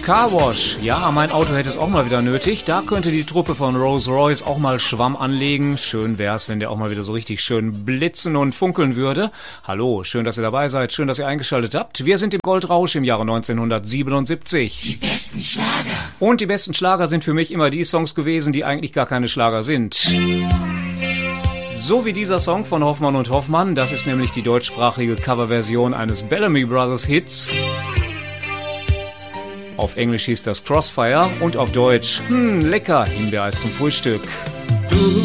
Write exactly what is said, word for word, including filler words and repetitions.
Carwash. Ja, mein Auto hätte es auch mal wieder nötig. Da könnte die Truppe von Rolls-Royce auch mal Schwamm anlegen. Schön wär's, wenn der auch mal wieder so richtig schön blitzen und funkeln würde. Hallo, schön, dass ihr dabei seid. Schön, dass ihr eingeschaltet habt. Wir sind im Goldrausch im Jahre neunzehnhundertsiebenundsiebzig. Die besten Schlager. Und die besten Schlager sind für mich immer die Songs gewesen, die eigentlich gar keine Schlager sind. So wie dieser Song von Hoffmann und Hoffmann. Das ist nämlich die deutschsprachige Coverversion eines Bellamy Brothers Hits. Auf Englisch hieß das Crossfire und auf Deutsch, hm, lecker, Himbeereis zum Frühstück. Du